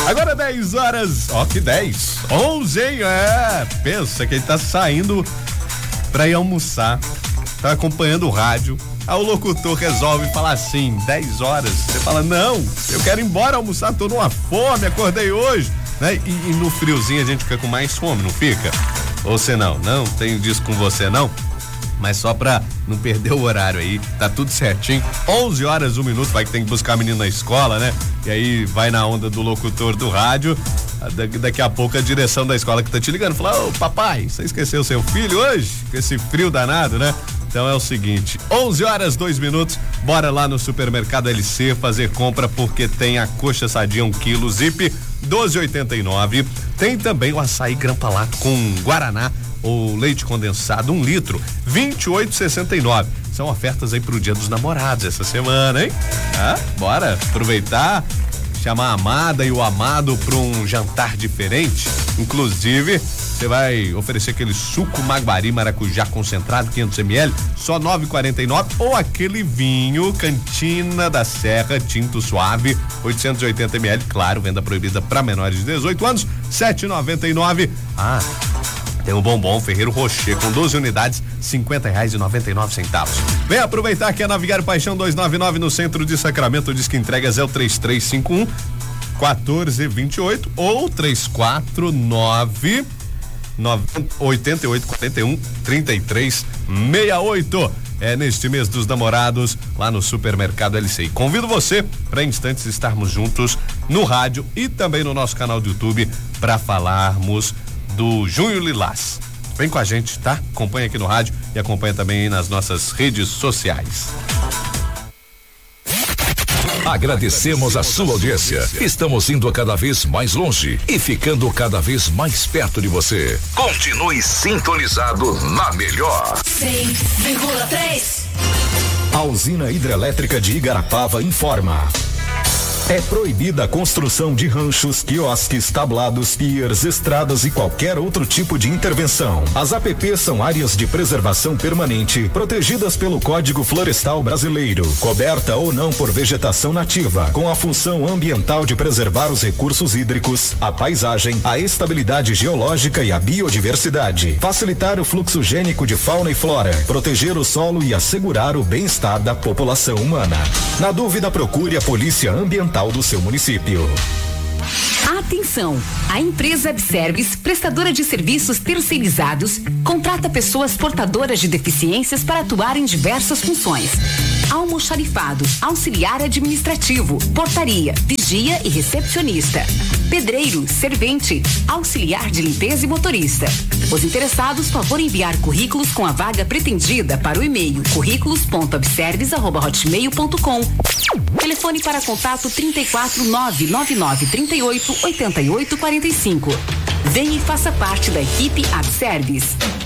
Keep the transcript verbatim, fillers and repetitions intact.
Agora dez horas, ó que dez, onze, hein? É, pensa que ele tá saindo pra ir almoçar, tá acompanhando o rádio, aí o locutor resolve falar assim, dez horas, você fala, não, eu quero ir embora almoçar, tô numa fome, acordei hoje, né? E, e no friozinho a gente fica com mais fome, não fica? Ou você não, não tenho disso com você não, mas só pra não perder o horário aí, tá tudo certinho, onze horas, um minuto, vai que tem que buscar a menina na escola, né? E aí vai na onda do locutor do rádio, daqui a pouco a direção da escola que tá te ligando, fala, ô papai, você esqueceu seu filho hoje? Com esse frio danado, né? Então é o seguinte, onze horas, dois minutos, bora lá no Supermercado L C fazer compra porque tem a coxa sadia um quilo, Zip doze e oitenta e nove, tem também o açaí Grampa Lato com guaraná ou leite condensado um litro, vinte e oito e sessenta e nove. São ofertas aí pro Dia dos Namorados essa semana, hein? Ah, bora aproveitar, chamar a amada e o amado para um jantar diferente. Inclusive, você vai oferecer aquele suco Maguari maracujá concentrado quinhentos mililitros, só nove e quarenta e nove, ou aquele vinho Cantina da Serra Tinto Suave oitocentos e oitenta mililitros, claro, venda proibida para menores de dezoito anos, sete e noventa e nove. Ah, tem o bombom Ferreiro Rocher com doze unidades, cinquenta reais e noventa e nove centavos. Vem aproveitar que a Navigário Paixão duzentos e noventa e nove no centro de Sacramento, diz que entregas é o três três cinco um quatorze vinte e oito ou três quatro nove oito oito quatro um três três seis oito. É neste mês dos namorados lá no Supermercado L C. E convido você para instantes estarmos juntos no rádio e também no nosso canal do YouTube para falarmos do Junho Lilás. Vem com a gente, tá? Acompanha aqui no rádio e acompanha também aí nas nossas redes sociais. Agradecemos a sua audiência. Estamos indo cada vez mais longe e ficando cada vez mais perto de você. Continue sintonizado na melhor. cem vírgula três. A usina hidrelétrica de Igarapava informa. É proibida a construção de ranchos, quiosques, tablados, piers, estradas e qualquer outro tipo de intervenção. As A P Ps são áreas de preservação permanente, protegidas pelo Código Florestal Brasileiro, coberta ou não por vegetação nativa, com a função ambiental de preservar os recursos hídricos, a paisagem, a estabilidade geológica e a biodiversidade, facilitar o fluxo gênico de fauna e flora, proteger o solo e assegurar o bem-estar da população humana. Na dúvida, procure a Polícia Ambiental do seu município. Atenção! A empresa Abservice, prestadora de serviços terceirizados, contrata pessoas portadoras de deficiências para atuar em diversas funções: almoxarifado, auxiliar administrativo, portaria, vigia e recepcionista, pedreiro, servente, auxiliar de limpeza e motorista. Os interessados, favor enviar currículos com a vaga pretendida para o e-mail currículos ponto abservice arroba hotmail ponto com. Telefone para contato trinta e quatro nove nove nove trinta e oito oitenta e oito quarenta e cinco. Venha e faça parte da equipe Abservice.